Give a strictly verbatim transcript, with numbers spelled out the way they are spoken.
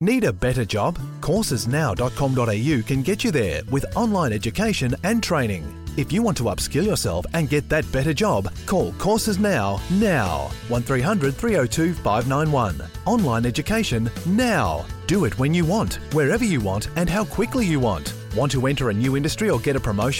Need a better job? courses now dot com dot a u can get you there with online education and training. If you want to upskill yourself and get that better job, call Courses Now, now. one three hundred three oh two five nine one. Online education now. Do it when you want, wherever you want and how quickly you want. Want to enter a new industry or get a promotion?